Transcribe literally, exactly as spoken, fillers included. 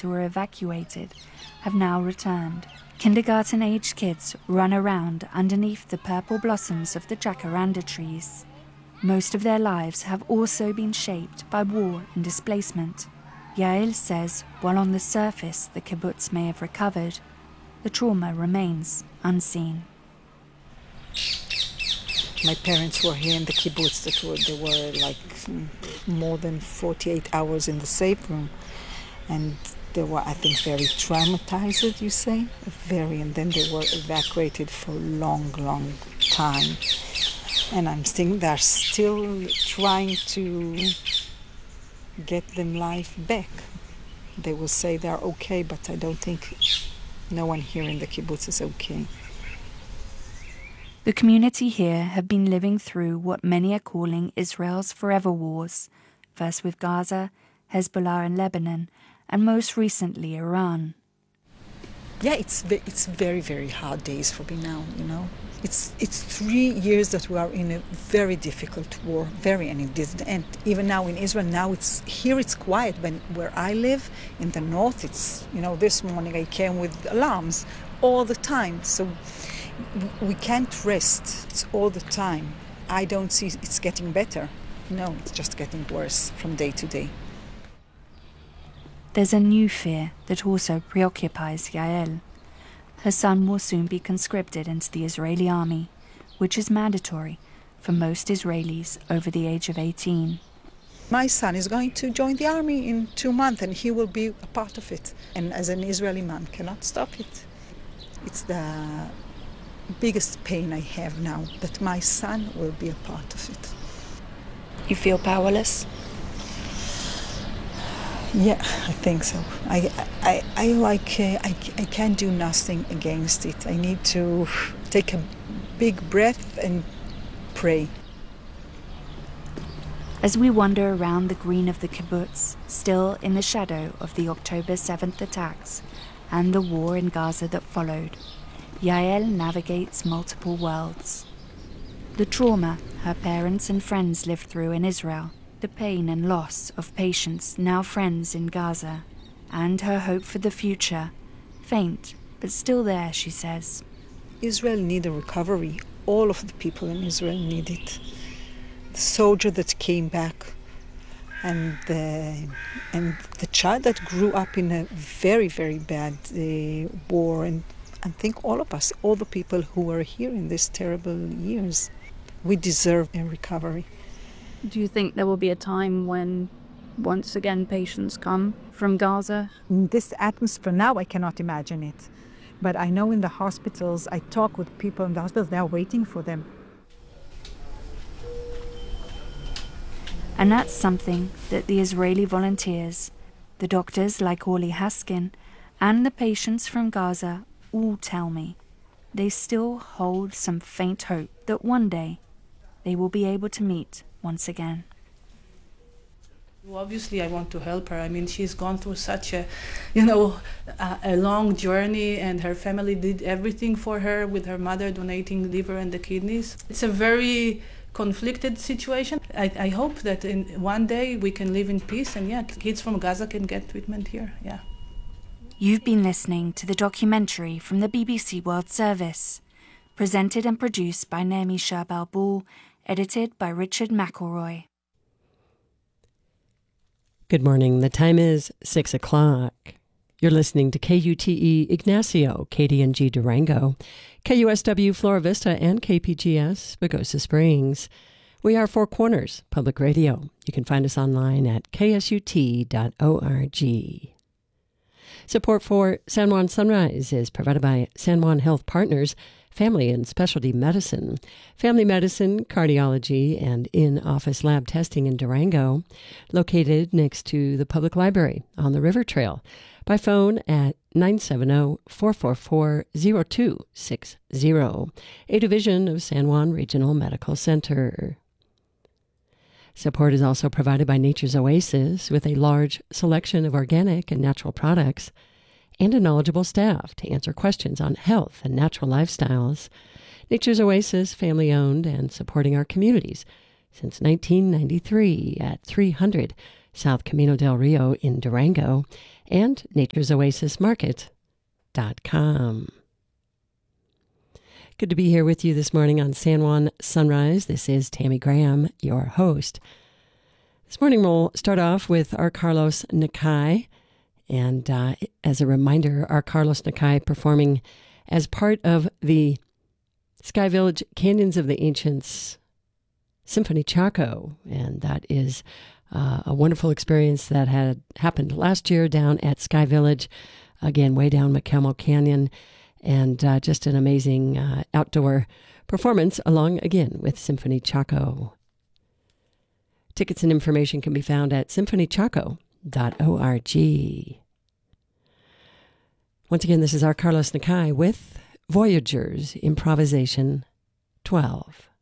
who were evacuated have now returned. Kindergarten-aged kids run around underneath the purple blossoms of the jacaranda trees. Most of their lives have also been shaped by war and displacement. Yael says while on the surface the kibbutz may have recovered, the trauma remains unseen. My parents were here in the kibbutz. That were, they were like more than forty-eight hours in the safe room. And they were, I think, very traumatized, you say? Very. And then they were evacuated for a long, long time. And I'm thinking they're still trying to get them life back. They will say they're okay, but I don't think no one here in the kibbutz is okay. The community here have been living through what many are calling Israel's forever wars, first with Gaza, Hezbollah and Lebanon, and most recently Iran. Yeah, it's it's very, very hard days for me now, you know. It's it's three years that we are in a very difficult war, very, and it didn't end. Even now in Israel, now it's, here it's quiet, but where I live, in the north, it's, you know, this morning I came with alarms all the time, so we can't rest. It's all the time. I don't see it's getting better. No, it's just getting worse from day to day. There's a new fear that also preoccupies Yael. Her son will soon be conscripted into the Israeli army, which is mandatory for most Israelis over the age of eighteen. My son is going to join the army in two months and he will be a part of it. And as an Israeli man, cannot stop it. It's the biggest pain I have now, that my son will be a part of it. You feel powerless? Yeah, I think so. I, I, I like, uh, I, I can't do nothing against it. I need to take a big breath and pray. As we wander around the green of the kibbutz, still in the shadow of the October seventh attacks and the war in Gaza that followed, Yael navigates multiple worlds. The trauma her parents and friends lived through in Israel, the pain and loss of patients now friends in Gaza, and her hope for the future, faint but still there, she says. Israel needs a recovery. All of the people in Israel need it. The soldier that came back, and the, and the child that grew up in a very, very bad uh, war, and I think all of us, all the people who were here in these terrible years, we deserve a recovery. Do you think there will be a time when, once again, patients come from Gaza? In this atmosphere now, I cannot imagine it. But I know in the hospitals, I talk with people in the hospitals, they are waiting for them. And that's something that the Israeli volunteers, the doctors like Orly Haskin, and the patients from Gaza all tell me. They still hold some faint hope that one day they will be able to meet once again. Obviously, I want to help her. I mean, she's gone through such a, you know, a, a long journey, and her family did everything for her, with her mother donating liver and the kidneys. It's a very conflicted situation. I, I hope that in one day we can live in peace, and yeah, kids from Gaza can get treatment here. Yeah. You've been listening to the documentary from the B B C World Service, presented and produced by Naomi Sherbel-Ball, edited by Richard McElroy. Good morning. The time is six o'clock. You're listening to K U T E Ignacio, K D N G Durango, K U S W Flora Vista, and K P G S Pagosa Springs. We are Four Corners Public Radio. You can find us online at K S U T dot org. Support for San Juan Sunrise is provided by San Juan Health Partners, Family and Specialty Medicine, Family Medicine, Cardiology, and in-office lab testing in Durango, located next to the Public Library on the River Trail, by phone at nine seven zero, four four four, zero two six zero, a division of San Juan Regional Medical Center. Support is also provided by Nature's Oasis, with a large selection of organic and natural products, and a knowledgeable staff to answer questions on health and natural lifestyles. Nature's Oasis, family-owned and supporting our communities since nineteen ninety-three at three hundred South Camino del Rio in Durango, and nature's oasis market dot com. Good to be here with you this morning on San Juan Sunrise. This is Tammy Graham, your host. This morning we'll start off with our Carlos Nakai. And uh, as a reminder, our Carlos Nakai performing as part of the Sky Village Canyons of the Ancients Symphony Chaco. And that is uh, a wonderful experience that had happened last year down at Sky Village, again, way down McCamel Canyon, and uh, just an amazing uh, outdoor performance along, again, with Symphony Chaco. Tickets and information can be found at symphony chaco dot org. Once again, this is our Carlos Nakai with Voyagers Improvisation twelve.